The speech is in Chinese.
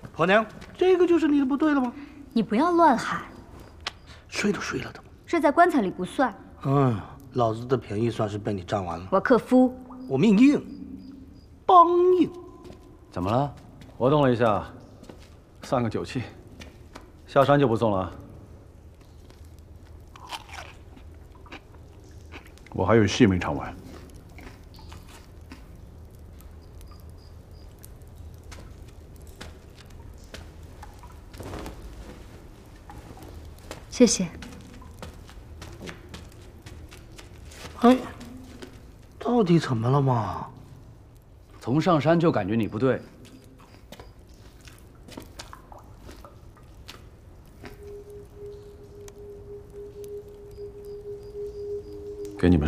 婆娘，这个就是你的不对了吗？ 你不要乱喊， 睡都睡了的。 睡在棺材里不算。 老子的便宜算是被你占完了。 我克夫， 我命硬，帮硬。 怎么了？ 活动了一下，散个酒气，下山就不送了。我还有戏没唱完。 谢谢。 哎，到底怎么了嘛？ 从上山就感觉你不对，